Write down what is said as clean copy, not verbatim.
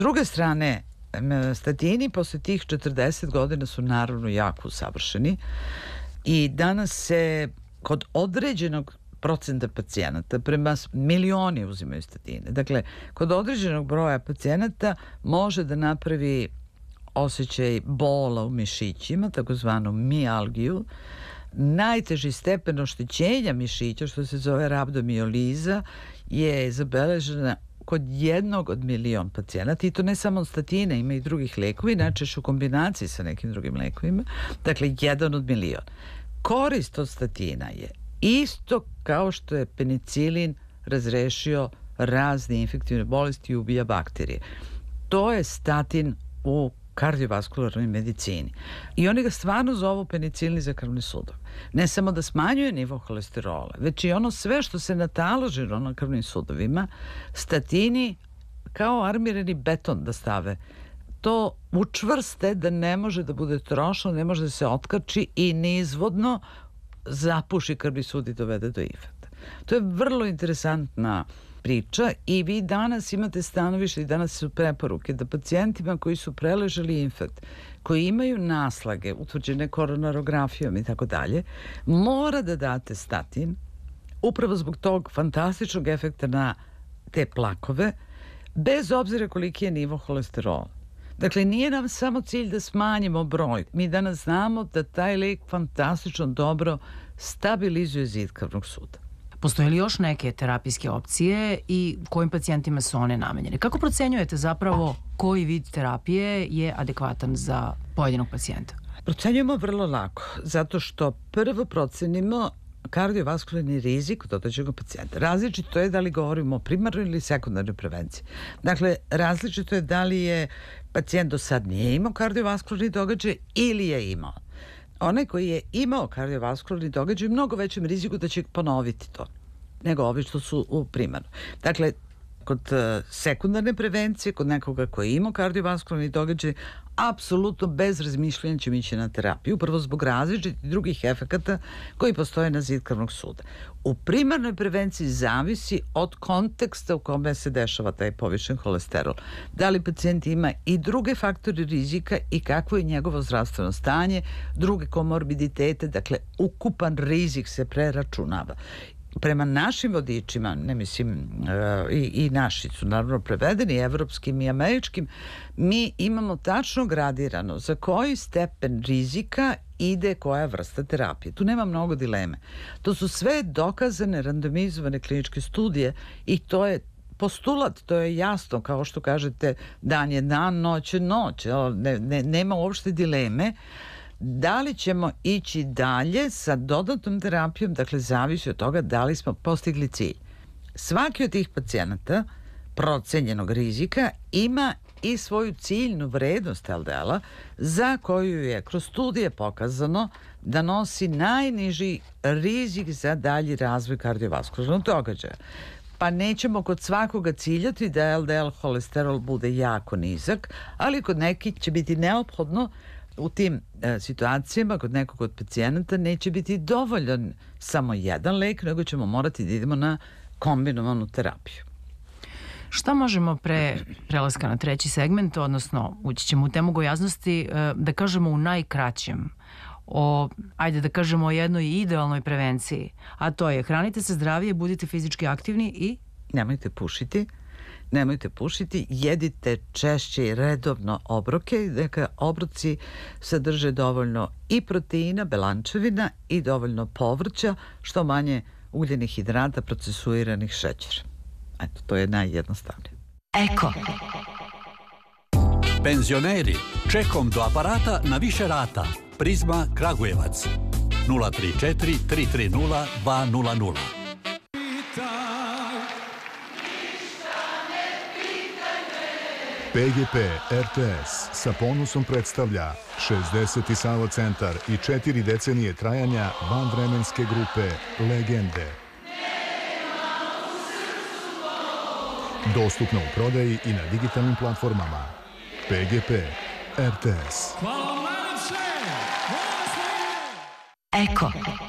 druge strane, statini posle tih 40 godina su naravno jako usavršeni i danas se kod određenog procenta pacijenata, prema milioni uzimaju statine. Dakle, kod određenog broja pacijenata može da napravi osjećaj bola u mišićima, takozvanu mijalgiju. Najteži stepen oštećenja mišića, što se zove rabdomioliza, je zabeležena kod 1 od milion pacijenata, i to ne samo statine, ima i drugih lekova, najčešće u kombinaciji sa nekim drugim lekovima. Dakle, 1 od milion. Korist od statina je isto kao što je penicilin razrešio razne infektivne bolesti i ubija bakterije. To je statin u kardiovaskularnoj medicini. I oni ga stvarno zovu penicilin za krvne sudove. Ne samo da smanjuje nivo holesterola, već i ono sve što se nataloži na krvnim sudovima, statini kao armirani beton da stave. To učvrste da ne može da bude trošno, ne može da se otkači i nizvodno zapuši krvni sud i dovede do infarkta. To je vrlo interesantna priča i vi danas imate stanovište i danas su preporuke da pacijentima koji su preležali infarkt, koji imaju naslage utvrđene koronarografijom i tako dalje, mora da date statin upravo zbog tog fantastičnog efekta na te plakove, bez obzira koliki je nivo holesterola. Dakle, nije nam samo cilj da smanjimo broj. Mi danas znamo da taj lek fantastično dobro stabilizuje zid krvnog suda. Postoje li još neke terapijske opcije i kojim pacijentima su one namenjene? Kako procenjujete zapravo koji vid terapije je adekvatan za pojedinog pacijenta? Procenjujemo vrlo lako, zato što prvo procenimo kardiovaskularni rizik od određenog pacijenta. Različito je da li govorimo o primarnoj ili sekundarnoj prevenciji. Dakle, različito je da li je pacijent do sad nije imao kardiovaskularni događaj ili je imao. Onaj koji je imao kardiovaskularni događaj je mnogo većem riziku da će ponoviti to nego ovi što su u primarnoj. Dakle, kod sekundarne prevencije, kod nekoga koji je imao kardiovaskularni događaj, apsolutno bez razmišljanja ćemo ići na terapiju, upravo zbog različitih drugih efekata koji postoje na zid krvnog suda. U primarnoj prevenciji zavisi od konteksta u kome se dešava taj povišen holesterol. Da li pacijent ima i druge faktore rizika i kakvo je njegovo zdravstveno stanje, druge komorbiditete, dakle ukupan rizik se preračunava. Prema našim vodičima, ne mislim i naši su naravno prevedeni, evropskim i američkim, mi imamo tačno gradirano za koji stepen rizika ide koja vrsta terapije. Tu nema mnogo dileme. To su sve dokazane, randomizovane kliničke studije i to je postulat, to je jasno, kao što kažete, dan je dan, noć je noć. Nema uopšte dileme. Da li ćemo ići dalje sa dodatnom terapijom, dakle, zavisi od toga da li smo postigli cilj. Svaki od tih pacijenata procenjenog rizika ima i svoju ciljnu vrednost LDL-a za koju je kroz studije pokazano da nosi najniži rizik za dalji razvoj kardiovaskularnog događaja. Pa nećemo kod svakoga ciljati da LDL holesterol bude jako nizak, ali kod nekih će biti neophodno u tim situacijama, kod nekog od pacijenata neće biti dovoljan samo jedan lek, nego ćemo morati da idemo na kombinovanu terapiju. Šta možemo pre prelaska na treći segment, odnosno ući ćemo u temu gojaznosti, da kažemo u najkraćem ajde da kažemo o jednoj idealnoj prevenciji, a to je hranite se zdravije, budite fizički aktivni i... Nemojte pušiti, jedite češće i redovno obroke, neka obroci sadrže dovoljno i proteina, belančevina i dovoljno povrća, što manje ugljenih hidrata, procesuiranih šećera. Eto, to je najjednostavnije. Eko. Penzioneri, čekom do aparata na više rata. Prizma Kragujevac. 034 330 200. PGP RTS sa ponosom predstavlja 60. Savo centar i 4 decenije trajanja vanvremenske grupe Legende. Dostupno u prodaji i na digitalnim platformama. PGP RTS. Eko.